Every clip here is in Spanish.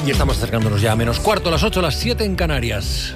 Y estamos acercándonos ya a menos cuarto, a las 8, a las 7 en Canarias.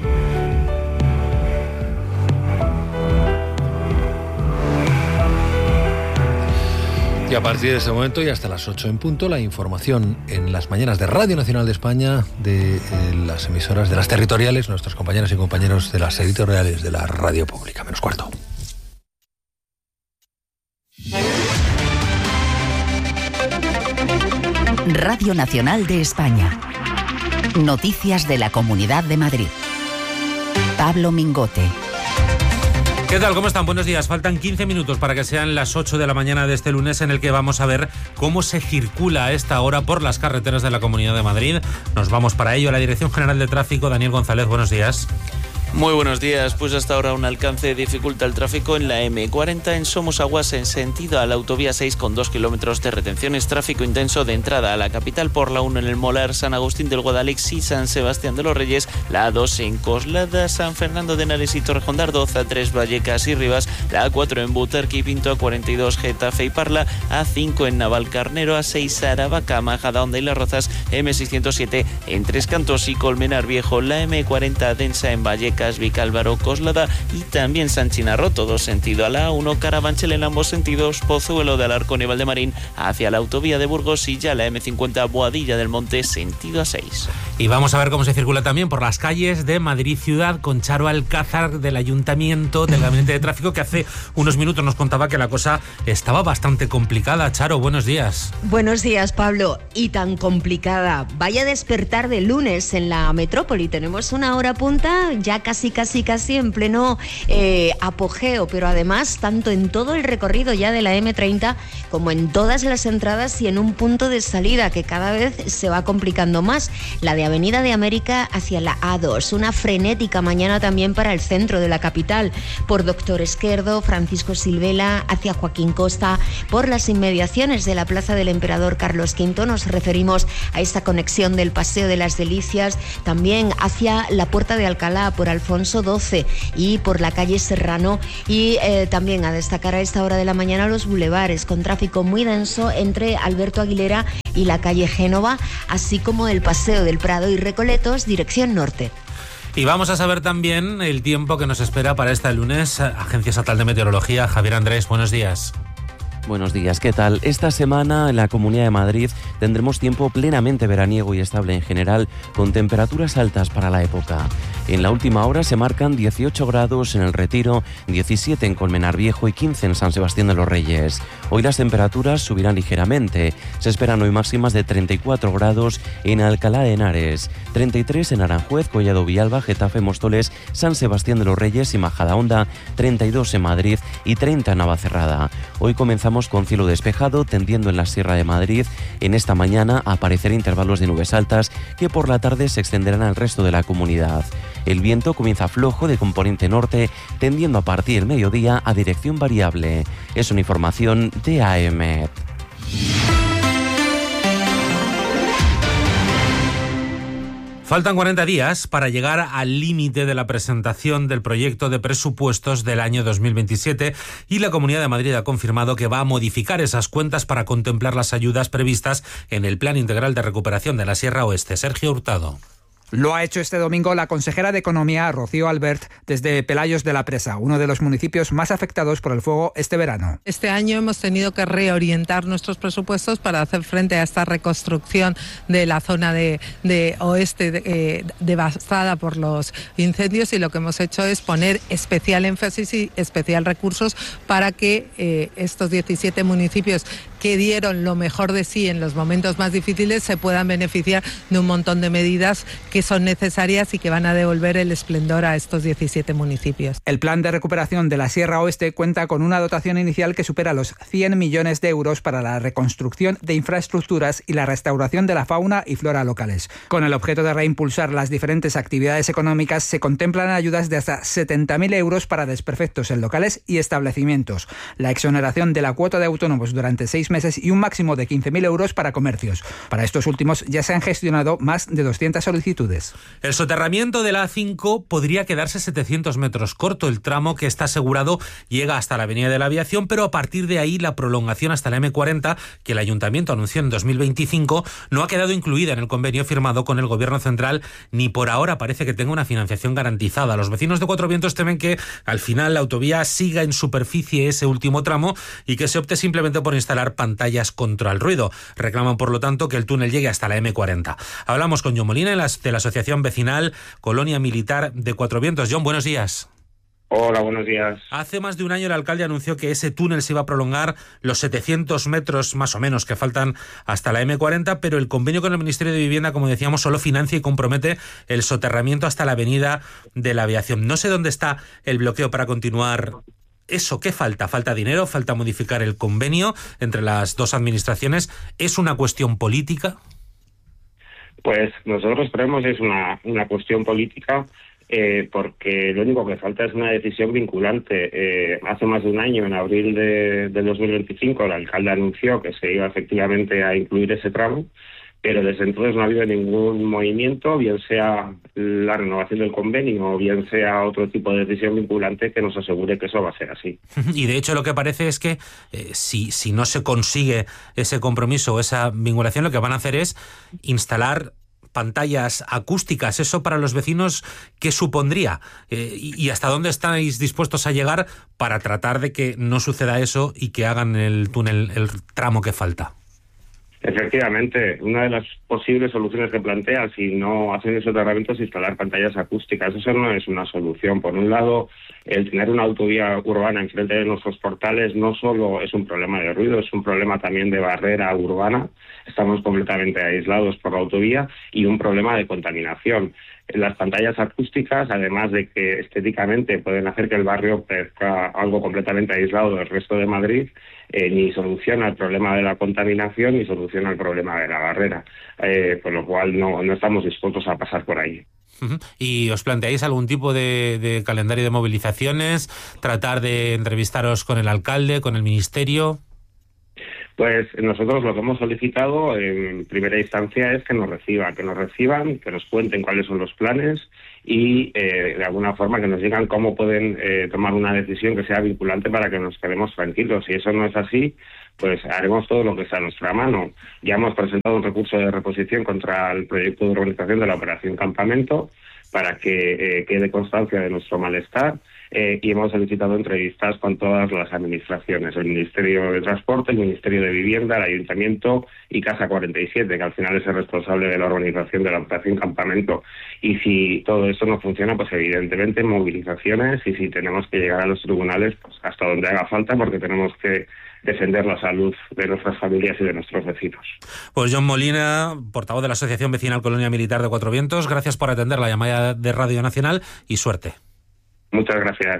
Y a partir de ese momento y hasta las 8 en punto, la información en las mañanas de Radio Nacional de España, de las emisoras, de las territoriales, nuestros compañeros y compañeros de las editoriales de la radio pública. Menos cuarto. Radio Nacional de España. Noticias de la Comunidad de Madrid. Pablo Mingote. ¿Qué tal? ¿Cómo están? Buenos días. Faltan 15 minutos para que sean las 8 de la mañana de este lunes, en el que vamos a ver cómo se circula a esta hora por las carreteras de la Comunidad de Madrid. Nos vamos para ello a la Dirección General de Tráfico. Daniel González, buenos días. Muy buenos días. Pues hasta ahora un alcance dificulta el tráfico en la M40 en Somosaguas en sentido a la autovía 6 con 2 kilómetros de retenciones. Tráfico intenso de entrada a la capital por la 1 en el Molar, San Agustín del Guadalix y San Sebastián de los Reyes. La A2 en Coslada, San Fernando de Henares y Torrejón, 12 A3 Vallecas y Rivas. La A4 en Butarque y Pinto, A42 Getafe y Parla. A5 en Navalcarnero, A6 Aravaca, Majadahonda y Las Rozas. M607 en Tres Cantos y Colmenar Viejo. La M40 densa en Vallecas, Vicálvaro, Coslada y también San Chinarro, todo sentido a la A1, Carabanchel en ambos sentidos, Pozuelo de Alarcón y Valdemarín hacia la autovía de Burgos y ya la M50 Boadilla del Monte sentido A6. Y vamos a ver cómo se circula también por las calles de Madrid Ciudad con Charo Alcázar del Ayuntamiento, del Gabinete de Tráfico, que hace unos minutos nos contaba que la cosa estaba bastante complicada. Charo, buenos días. Buenos días, Pablo. Y tan complicada. Vaya despertar de lunes en la metrópoli. Tenemos una hora punta ya casi en pleno apogeo, pero además tanto en todo el recorrido ya de la M30 como en todas las entradas y en un punto de salida que cada vez se va complicando más, la de Avenida de América hacia la A2, una frenética mañana también para el centro de la capital, por Doctor Esquerdo, Francisco Silvela, hacia Joaquín Costa, por las inmediaciones de la Plaza del Emperador Carlos V, nos referimos a esa conexión del Paseo de las Delicias, también hacia la Puerta de Alcalá, por Alfonso XII y por la calle Serrano, y también a destacar a esta hora de la mañana los bulevares con tráfico muy denso entre Alberto Aguilera y la calle Génova, así como el Paseo del Prado y Recoletos, dirección norte. Y vamos a saber también el tiempo que nos espera para este lunes. Agencia Estatal de Meteorología, Javier Andrés, buenos días. Buenos días, ¿qué tal? Esta semana en la Comunidad de Madrid tendremos tiempo plenamente veraniego y estable en general, con temperaturas altas para la época. En la última hora se marcan 18 grados en El Retiro, 17 en Colmenar Viejo y 15 en San Sebastián de los Reyes. Hoy las temperaturas subirán ligeramente. Se esperan hoy máximas de 34 grados en Alcalá de Henares, 33 en Aranjuez, Collado Villalba, Getafe, Móstoles, San Sebastián de los Reyes y Majadahonda, 32 en Madrid y 30 en Navacerrada. Hoy comenzamos con cielo despejado, tendiendo en la Sierra de Madrid. En esta mañana aparecerán intervalos de nubes altas que por la tarde se extenderán al resto de la comunidad. El viento comienza flojo de componente norte, tendiendo a partir del mediodía a dirección variable. Es una información de AEMET. Faltan 40 días para llegar al límite de la presentación del proyecto de presupuestos del año 2027 y la Comunidad de Madrid ha confirmado que va a modificar esas cuentas para contemplar las ayudas previstas en el Plan Integral de Recuperación de la Sierra Oeste. Sergio Hurtado. Lo ha hecho este domingo la consejera de Economía, Rocío Albert, desde Pelayos de la Presa, uno de los municipios más afectados por el fuego este verano. Este año hemos tenido que reorientar nuestros presupuestos para hacer frente a esta reconstrucción de la zona de oeste devastada por los incendios, y lo que hemos hecho es poner especial énfasis y especial recursos para que estos 17 municipios que dieron lo mejor de sí en los momentos más difíciles se puedan beneficiar de un montón de medidas que son necesarias y que van a devolver el esplendor a estos 17 municipios. El plan de recuperación de la Sierra Oeste cuenta con una dotación inicial que supera los 100 millones de euros para la reconstrucción de infraestructuras y la restauración de la fauna y flora locales. Con el objeto de reimpulsar las diferentes actividades económicas, se contemplan ayudas de hasta 70.000 euros para desperfectos en locales y establecimientos, la exoneración de la cuota de autónomos durante 6 6 meses y un máximo de 15.000 euros para comercios. Para estos últimos ya se han gestionado más de 200 solicitudes. El soterramiento de la A5 podría quedarse 700 metros corto. El tramo que está asegurado llega hasta la Avenida de la Aviación, pero a partir de ahí la prolongación hasta la M40, que el Ayuntamiento anunció en 2025, no ha quedado incluida en el convenio firmado con el Gobierno central, ni por ahora parece que tenga una financiación garantizada. Los vecinos de Cuatro Vientos temen que al final la autovía siga en superficie ese último tramo y que se opte simplemente por instalar pantallas contra el ruido. Reclaman, por lo tanto, que el túnel llegue hasta la M40. Hablamos con John Molina de la Asociación Vecinal Colonia Militar de Cuatro Vientos. John, buenos días. Hola, buenos días. Hace más de un año el alcalde anunció que ese túnel se iba a prolongar los 700 metros más o menos que faltan hasta la M40, pero el convenio con el Ministerio de Vivienda, como decíamos, solo financia y compromete el soterramiento hasta la Avenida de la Aviación. No sé dónde está el bloqueo para continuar eso. ¿Qué falta? ¿Falta dinero? ¿Falta modificar el convenio entre las dos administraciones? ¿Es una cuestión política? Pues nosotros creemos que es una cuestión política. Porque lo único que falta es una decisión vinculante. Hace más de un año, en abril de 2025, el alcalde anunció que se iba efectivamente a incluir ese tramo, pero desde entonces no ha habido ningún movimiento, bien sea la renovación del convenio o bien sea otro tipo de decisión vinculante que nos asegure que eso va a ser así. Y de hecho lo que parece es que si no se consigue ese compromiso o esa vinculación, lo que van a hacer es instalar pantallas acústicas. ¿Eso para los vecinos qué supondría? ¿Y hasta dónde estáis dispuestos a llegar para tratar de que no suceda eso y que hagan el túnel, el tramo que falta? Efectivamente, una de las posibles soluciones que plantea, si no hacen ese soterramiento, es instalar pantallas acústicas. Eso no es una solución. Por un lado, el tener una autovía urbana enfrente de nuestros portales no solo es un problema de ruido, es un problema también de barrera urbana. Estamos completamente aislados por la autovía y un problema de contaminación. Las pantallas acústicas, además de que estéticamente pueden hacer que el barrio parezca algo completamente aislado del resto de Madrid, ni soluciona el problema de la contaminación ni soluciona el problema de la barrera, por lo cual no estamos dispuestos a pasar por ahí. ¿Y os planteáis algún tipo de calendario de movilizaciones? ¿Tratar de entrevistaros con el alcalde, con el ministerio? Pues nosotros lo que hemos solicitado en primera instancia es que nos reciban, que nos cuenten cuáles son los planes y de alguna forma que nos digan cómo pueden tomar una decisión que sea vinculante para que nos quedemos tranquilos. Si eso no es así, pues haremos todo lo que está a nuestra mano. Ya hemos presentado un recurso de reposición contra el proyecto de urbanización de la Operación Campamento para que quede constancia de nuestro malestar. Y hemos solicitado entrevistas con todas las administraciones, el Ministerio de Transporte, el Ministerio de Vivienda, el Ayuntamiento y Casa 47, que al final es el responsable de la organización de la Operación Campamento. Y si todo esto no funciona, pues evidentemente movilizaciones, y si tenemos que llegar a los tribunales, pues hasta donde haga falta, porque tenemos que defender la salud de nuestras familias y de nuestros vecinos. Pues John Molina, portavoz de la Asociación Vecinal Colonia Militar de Cuatro Vientos, gracias por atender la llamada de Radio Nacional y suerte. Muchas gracias.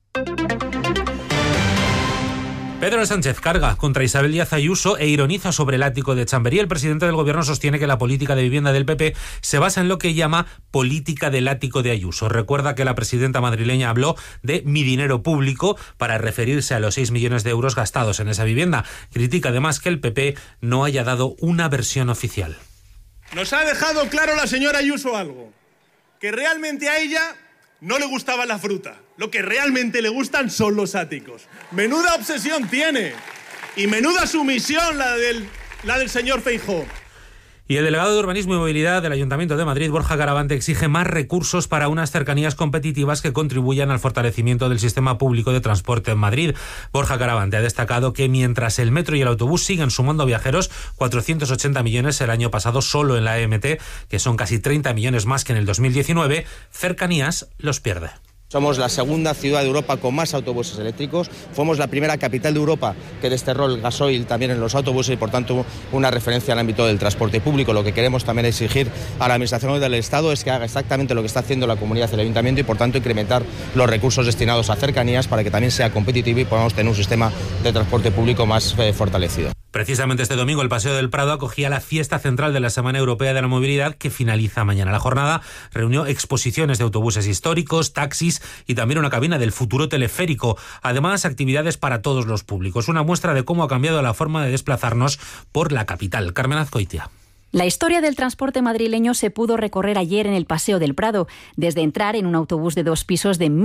Pedro Sánchez carga contra Isabel Díaz Ayuso e ironiza sobre el ático de Chamberí. El presidente del Gobierno sostiene que la política de vivienda del PP se basa en lo que llama política del ático de Ayuso. Recuerda que la presidenta madrileña habló de mi dinero público para referirse a los 6 millones de euros gastados en esa vivienda. Critica además que el PP no haya dado una versión oficial. Nos ha dejado claro la señora Ayuso algo, que realmente a ella no le gustaba la fruta. Lo que realmente le gustan son los áticos. Menuda obsesión tiene. Y menuda sumisión la del señor Feijóo. Y el delegado de Urbanismo y Movilidad del Ayuntamiento de Madrid, Borja Garavante, exige más recursos para unas cercanías competitivas que contribuyan al fortalecimiento del sistema público de transporte en Madrid. Borja Garavante ha destacado que mientras el metro y el autobús siguen sumando viajeros, 480 millones el año pasado solo en la EMT, que son casi 30 millones más que en el 2019, cercanías los pierde. Somos la segunda ciudad de Europa con más autobuses eléctricos. Fuimos la primera capital de Europa que desterró el gasoil también en los autobuses y, por tanto, una referencia al ámbito del transporte público. Lo que queremos también exigir a la Administración del Estado es que haga exactamente lo que está haciendo la comunidad del Ayuntamiento y, por tanto, incrementar los recursos destinados a cercanías para que también sea competitivo y podamos tener un sistema de transporte público más fortalecido. Precisamente este domingo el Paseo del Prado acogía la fiesta central de la Semana Europea de la Movilidad, que finaliza mañana. La jornada reunió exposiciones de autobuses históricos, taxis y también una cabina del futuro teleférico. Además, actividades para todos los públicos. Una muestra de cómo ha cambiado la forma de desplazarnos por la capital. Carmen Azcoitia. La historia del transporte madrileño se pudo recorrer ayer en el Paseo del Prado, desde entrar en un autobús de 2 pisos de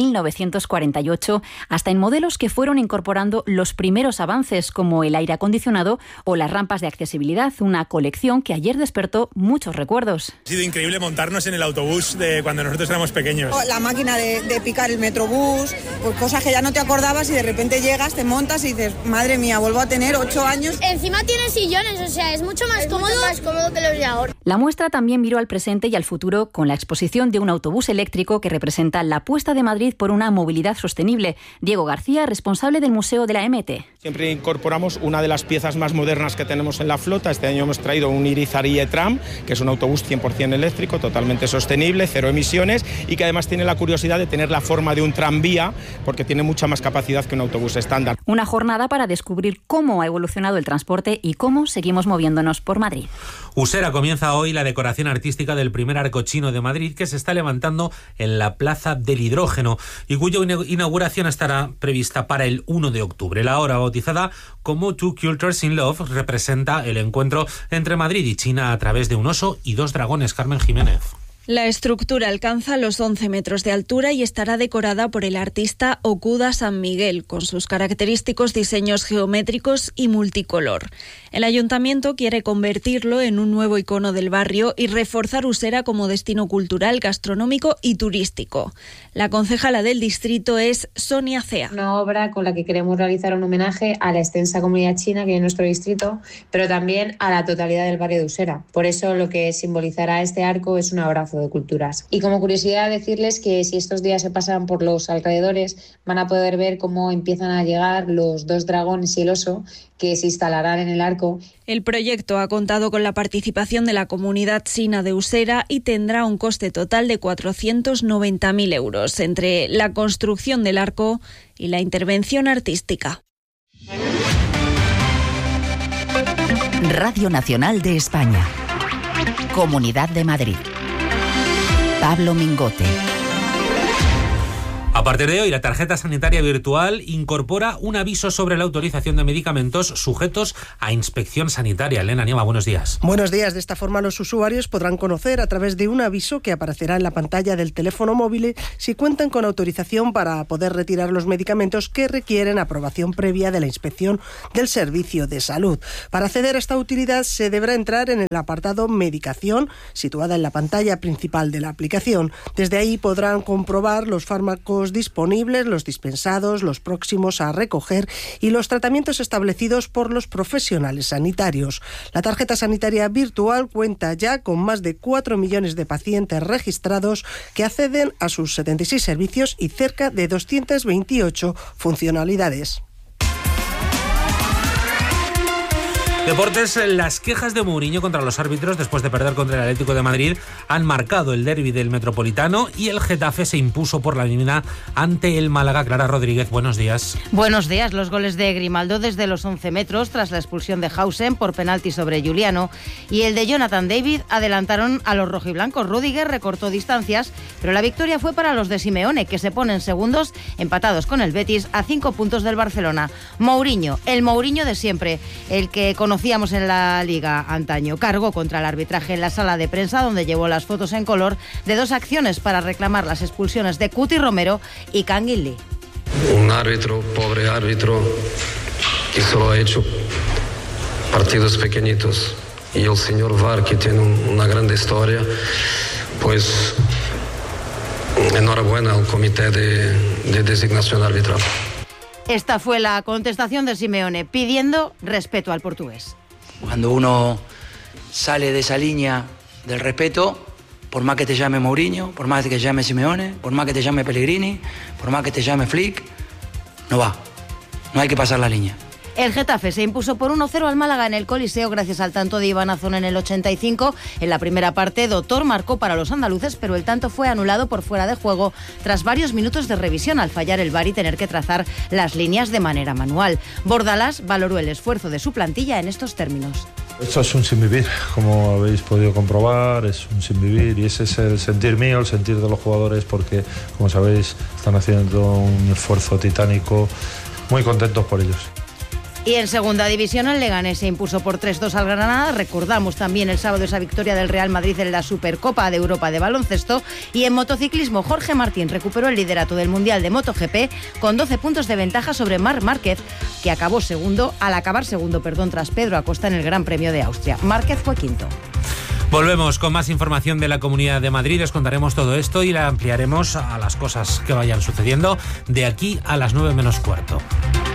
1948 hasta en modelos que fueron incorporando los primeros avances como el aire acondicionado o las rampas de accesibilidad, una colección que ayer despertó muchos recuerdos. Ha sido increíble montarnos en el autobús de cuando nosotros éramos pequeños. La máquina de picar el metrobús, pues cosas que ya no te acordabas y de repente llegas, te montas y dices, madre mía, vuelvo a tener 8 años. Encima tiene sillones, o sea, es mucho más cómodo que los de ahora. La muestra también miró al presente y al futuro con la exposición de un autobús eléctrico que representa la apuesta de Madrid por una movilidad sostenible. Diego García, responsable del Museo de la MT. Siempre incorporamos una de las piezas más modernas que tenemos en la flota. Este año hemos traído un Irizarry Tram, que es un autobús 100% eléctrico, totalmente sostenible, 0 emisiones y que además tiene la curiosidad de tener la forma de un tranvía porque tiene mucha más capacidad que un autobús estándar. Una jornada para descubrir cómo ha evolucionado el transporte y cómo seguimos moviéndonos por Madrid. Usera comienza hoy la decoración artística del primer arco chino de Madrid, que se está levantando en la Plaza del Hidrógeno y cuya inauguración estará prevista para el 1 de octubre. La obra, bautizada como Two Cultures in Love, representa el encuentro entre Madrid y China a través de un oso y 2 dragones. Carmen Jiménez. La estructura alcanza los 11 metros de altura y estará decorada por el artista Okuda San Miguel, con sus característicos diseños geométricos y multicolor. El ayuntamiento quiere convertirlo en un nuevo icono del barrio y reforzar Usera como destino cultural, gastronómico y turístico. La concejala del distrito es Sonia Cea. Una obra con la que queremos realizar un homenaje a la extensa comunidad china que hay en nuestro distrito, pero también a la totalidad del barrio de Usera. Por eso lo que simbolizará este arco es un abrazo de culturas. Y como curiosidad decirles que si estos días se pasan por los alrededores van a poder ver cómo empiezan a llegar los 2 dragones y el oso que se instalarán en el arco. El proyecto ha contado con la participación de la comunidad china de Usera y tendrá un coste total de 490.000 euros entre la construcción del arco y la intervención artística. Radio Nacional de España. Comunidad de Madrid. Pablo Mingote. A partir de hoy, la tarjeta sanitaria virtual incorpora un aviso sobre la autorización de medicamentos sujetos a inspección sanitaria. Elena Nieva, buenos días. Buenos días. De esta forma, los usuarios podrán conocer a través de un aviso que aparecerá en la pantalla del teléfono móvil si cuentan con autorización para poder retirar los medicamentos que requieren aprobación previa de la inspección del Servicio de Salud. Para acceder a esta utilidad se deberá entrar en el apartado Medicación, situada en la pantalla principal de la aplicación. Desde ahí podrán comprobar los fármacos disponibles, los dispensados, los próximos a recoger y los tratamientos establecidos por los profesionales sanitarios. La tarjeta sanitaria virtual cuenta ya con más de 4 millones de pacientes registrados que acceden a sus 76 servicios y cerca de 228 funcionalidades. Deportes, las quejas de Mourinho contra los árbitros después de perder contra el Atlético de Madrid han marcado el derbi del Metropolitano y el Getafe se impuso por la mínima ante el Málaga. Clara Rodríguez, buenos días. Buenos días. Los goles de Grimaldo desde los 11 metros tras la expulsión de Hausen por penalti sobre Juliano y el de Jonathan David adelantaron a los rojiblancos. Rüdiger recortó distancias, pero la victoria fue para los de Simeone, que se ponen segundos empatados con el Betis a 5 puntos del Barcelona. Mourinho, el Mourinho de siempre, el que conocíamos en la Liga antaño, cargó contra el arbitraje en la sala de prensa donde llevó las fotos en color de 2 acciones para reclamar las expulsiones de Cuti Romero y Canguilí. Un árbitro, pobre árbitro, que solo ha hecho partidos pequeñitos, y el señor VAR, que tiene una gran historia, pues enhorabuena al comité de designación arbitral. Esta fue la contestación de Simeone, pidiendo respeto al portugués. Cuando uno sale de esa línea del respeto, por más que te llame Mourinho, por más que te llame Simeone, por más que te llame Pellegrini, por más que te llame Flick, no va. No hay que pasar la línea. El Getafe se impuso por 1-0 al Málaga en el Coliseo gracias al tanto de Iván Azón en el 85. En la primera parte, Dotor marcó para los andaluces, pero el tanto fue anulado por fuera de juego tras varios minutos de revisión al fallar el VAR y tener que trazar las líneas de manera manual. Bordalás valoró el esfuerzo de su plantilla en estos términos. Esto es un sinvivir, como habéis podido comprobar, es un sinvivir y ese es el sentir mío, el sentir de los jugadores, porque, como sabéis, están haciendo un esfuerzo titánico, muy contentos por ellos. Y en segunda división el Leganés se impuso por 3-2 al Granada. Recordamos también el sábado esa victoria del Real Madrid en la Supercopa de Europa de baloncesto. Y en motociclismo Jorge Martín recuperó el liderato del Mundial de MotoGP con 12 puntos de ventaja sobre Marc Márquez, que acabó segundo, tras Pedro Acosta en el Gran Premio de Austria. Márquez fue quinto. Volvemos con más información de la Comunidad de Madrid. Les contaremos todo esto y la ampliaremos a las cosas que vayan sucediendo de aquí a las 9 menos cuarto.